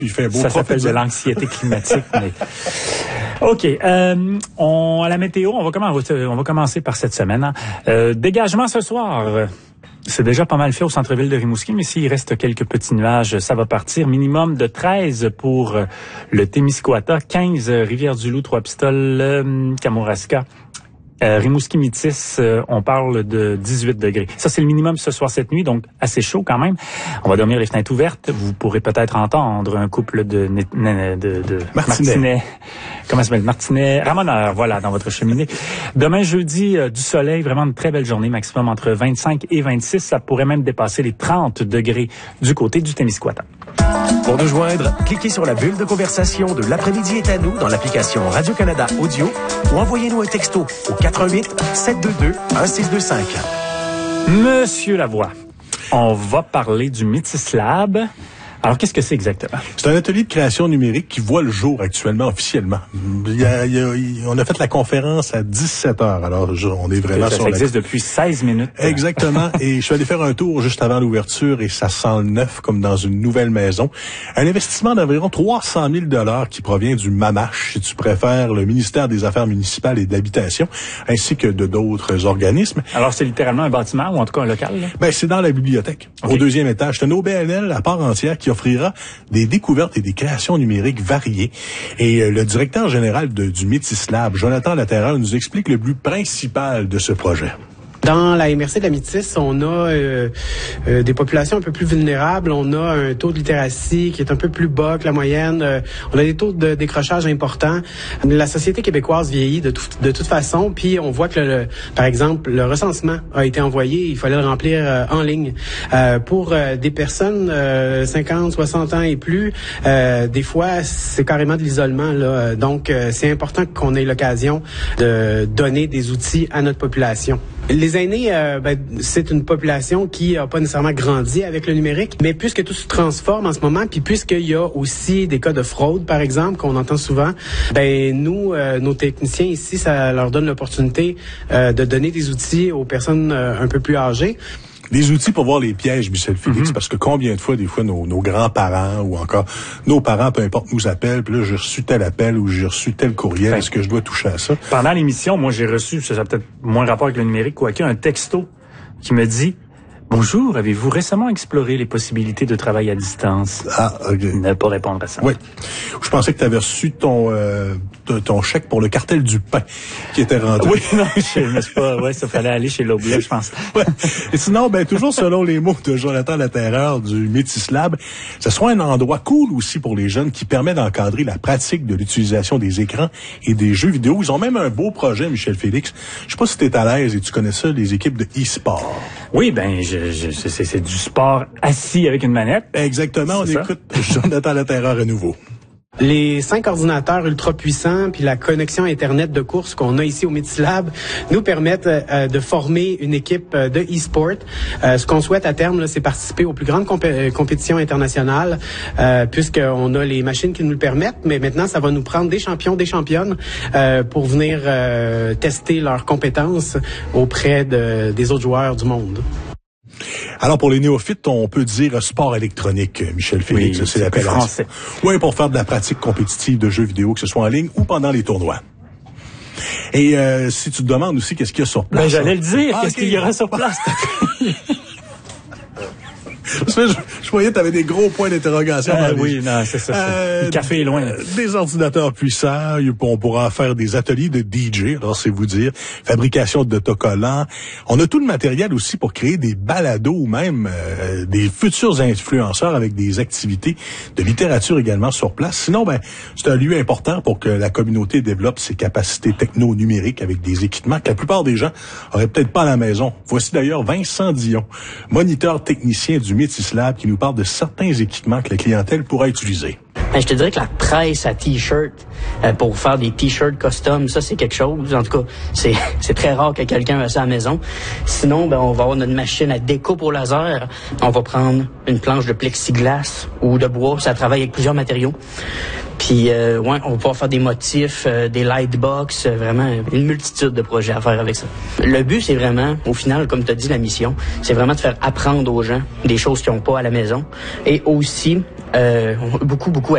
Il fait beau. Ça s'appelle de l'anxiété climatique. Mais... OK. À la météo, on va commencer par cette semaine. Hein. Dégagement ce soir. C'est déjà pas mal fait au centre-ville de Rimouski, mais s'il reste quelques petits nuages, ça va partir. Minimum de 13 pour le Témiscouata, 15 Rivière-du-Loup, Trois-Pistoles, Kamouraska. Rimouski-Métis, on parle de 18 degrés. Ça, c'est le minimum ce soir, cette nuit, donc assez chaud quand même. On va dormir les fenêtres ouvertes. Vous pourrez peut-être entendre un couple de Martinet. Comment ça s'appelle? Martinet, ramoneur, voilà, dans votre cheminée. Demain, jeudi, du soleil, vraiment une très belle journée, maximum entre 25 et 26. Ça pourrait même dépasser les 30 degrés du côté du Témiscouata. Pour nous joindre, cliquez sur la bulle de conversation de L'après-midi est à nous dans l'application Radio-Canada Audio ou envoyez-nous un texto au 88-722-1625. Monsieur Lavoie, on va parler du Métis Lab. Alors, qu'est-ce que c'est exactement? C'est un atelier de création numérique qui voit le jour actuellement, officiellement. On a fait la conférence à 17h. Alors, on est vraiment ça sur existe depuis 16 minutes. Exactement. Et je suis allé faire un tour juste avant l'ouverture et ça sent le neuf comme dans une nouvelle maison. Un investissement d'environ 300 000 $ qui provient du MAMACH, si tu préfères, le ministère des Affaires municipales et de l'Habitation, ainsi que de d'autres organismes. Alors, c'est littéralement un bâtiment ou en tout cas un local, là? Ben, c'est dans la bibliothèque, au deuxième étage. C'est un OBNL à part entière qui offrira des découvertes et des créations numériques variées. Et le directeur général du Métis Lab, Jonathan Laterreur, nous explique le but principal de ce projet. Dans la MRC de la Métis, on a des populations un peu plus vulnérables. On a un taux de littératie qui est un peu plus bas que la moyenne. On a des taux de décrochage importants. La société québécoise vieillit de toute façon. Puis on voit que, par exemple, le recensement a été envoyé. Il fallait le remplir en ligne. Pour des personnes 50, 60 ans et plus, des fois, c'est carrément de l'isolement, là. Donc, c'est important qu'on ait l'occasion de donner des outils à notre population. Les aînés, c'est une population qui n'a pas nécessairement grandi avec le numérique, mais puisque tout se transforme en ce moment, puis puisqu'il y a aussi des cas de fraude, par exemple, qu'on entend souvent, nous, nos techniciens ici, ça leur donne l'opportunité de donner des outils aux personnes un peu plus âgées. Des outils pour voir les pièges, Michel Félix, parce que combien de fois, des fois, nos grands-parents ou encore nos parents, peu importe, nous appellent, puis là, j'ai reçu tel appel ou j'ai reçu tel courriel, est-ce que je dois toucher à ça? Pendant l'émission, moi, j'ai reçu, ça a peut-être moins rapport avec le numérique, quoique, un texto qui me dit « Bonjour, avez-vous récemment exploré les possibilités de travail à distance? » Ah, OK. Ne pas répondre à ça. Oui. Je pensais que tu avais reçu ton chèque pour le cartel du pain qui était rendu. Oui, non, ça fallait aller chez l'Oblet, je pense. Ouais. Et sinon, toujours selon les mots de Jonathan Laterreur du Métis Lab, ce sera un endroit cool aussi pour les jeunes qui permet d'encadrer la pratique de l'utilisation des écrans et des jeux vidéo. Ils ont même un beau projet, Michel Félix. Je sais pas si tu es à l'aise et tu connais ça, les équipes de e-sport. Oui, c'est du sport assis avec une manette. Exactement, on écoute Jonathan Laterreur à nouveau. Les 5 ordinateurs ultra puissants puis la connexion Internet de course qu'on a ici au Métis Lab nous permettent de former une équipe de e-sport. Ce qu'on souhaite à terme, là, c'est participer aux plus grandes compétitions internationales puisqu'on a les machines qui nous le permettent, mais maintenant, ça va nous prendre des champions, des championnes pour venir tester leurs compétences auprès des autres joueurs du monde. Alors, pour les néophytes, on peut dire sport électronique, Michel Félix, oui, c'est l'appellation. Oui, pour faire de la pratique compétitive de jeux vidéo, que ce soit en ligne ou pendant les tournois. Et si tu te demandes aussi qu'est-ce qu'il y a sur place... j'allais le dire, qu'est-ce qu'il y aura sur place? Je voyais que tu avais des gros points d'interrogation. Oui, non, c'est ça. Le café est loin. Des ordinateurs puissants, on pourra faire des ateliers de DJ, alors c'est vous dire, fabrication d'autocollants. On a tout le matériel aussi pour créer des balados ou même des futurs influenceurs avec des activités de littérature également sur place. Sinon, c'est un lieu important pour que la communauté développe ses capacités techno-numériques avec des équipements que la plupart des gens auraient peut-être pas à la maison. Voici d'ailleurs Vincent Dion, moniteur technicien du Métis Lab, qui nous parle de certains équipements que la clientèle pourra utiliser. Je te dirais que la presse à t-shirt pour faire des t-shirts custom, ça c'est quelque chose. En tout cas, c'est très rare que quelqu'un ait ça à la maison. Sinon, on va avoir notre machine à découpe au laser. On va prendre une planche de plexiglas ou de bois. Ça travaille avec plusieurs matériaux. Puis, on va pouvoir faire des motifs, des lightbox, vraiment une multitude de projets à faire avec ça. Le but, c'est vraiment, au final, comme tu as dit, la mission, c'est vraiment de faire apprendre aux gens des choses qu'ils n'ont pas à la maison. Et aussi, beaucoup